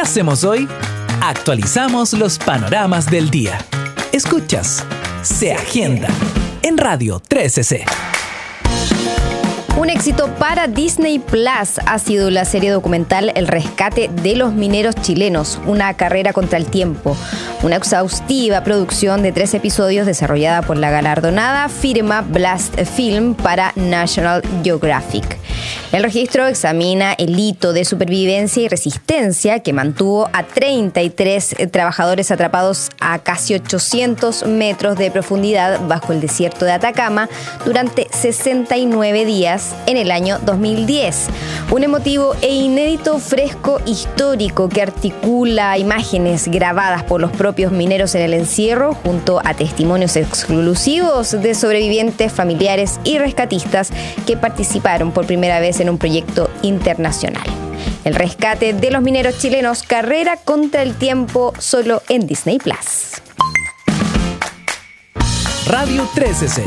hacemos hoy? Actualizamos los panoramas del día. Escuchas Se Agenda en Radio 13C. Un éxito para Disney Plus ha sido la serie documental El rescate de los mineros chilenos, una carrera contra el tiempo. Una exhaustiva producción de 3 episodios desarrollada por la galardonada firma Blast Film para National Geographic. El registro examina el hito de supervivencia y resistencia que mantuvo a 33 trabajadores atrapados a casi 800 metros de profundidad bajo el desierto de Atacama durante 69 días en el año 2010. Un emotivo e inédito fresco histórico que articula imágenes grabadas por los propios mineros en el encierro junto a testimonios exclusivos de sobrevivientes, familiares y rescatistas que participaron por primera vez en un proyecto internacional. El rescate de los mineros chilenos, carrera contra el tiempo, solo en Disney Plus. Radio 13C.